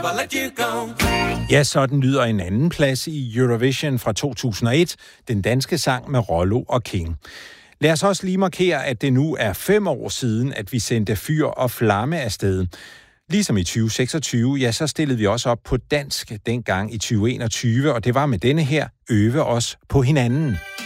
Ja, sådan lyder en anden plads i Eurovision fra 2001, den danske sang med Rollo og King. Lad os også lige markere, at det nu er 5 år siden, at vi sendte Fyr og Flamme afsted. Ligesom i 2026, ja, så stillede vi også op på dansk dengang i 2021, og det var med denne her Øve os på hinanden.